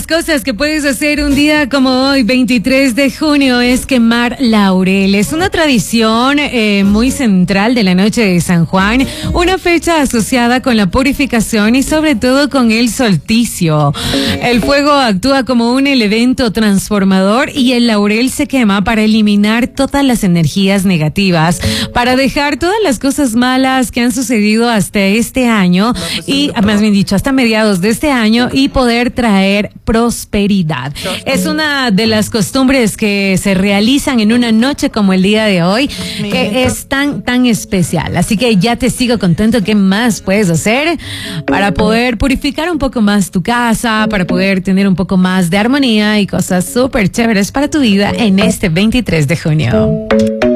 las cosas que puedes hacer un día como hoy, 23 de junio, es quemar laurel. Es una tradición muy central de la noche de San Juan, una fecha asociada con la purificación y sobre todo con el solsticio. El fuego actúa como un elemento transformador y el laurel se quema para eliminar todas las energías negativas, para dejar todas las cosas malas que han sucedido hasta este año y, más bien dicho, hasta mediados de este año y poder traer prosperidad. Es una de las costumbres que se realizan en una noche como el día de hoy, que es tan especial. Así que ya te sigo contando qué más puedes hacer para poder purificar un poco más tu casa, para poder tener un poco más de armonía y cosas súper chéveres para tu vida en este 23 de junio.